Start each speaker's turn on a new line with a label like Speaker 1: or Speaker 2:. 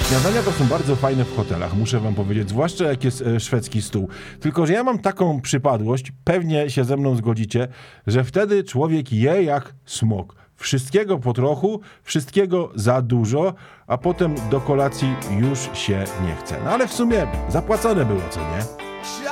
Speaker 1: Śniadania to są bardzo fajne w hotelach, muszę wam powiedzieć, zwłaszcza jak jest szwedzki stół. Tylko że ja mam taką przypadłość, pewnie się ze mną zgodzicie, że wtedy człowiek je jak smok. Wszystkiego po trochu, wszystkiego za dużo, a potem do kolacji już się nie chce. No ale w sumie zapłacone było, co nie?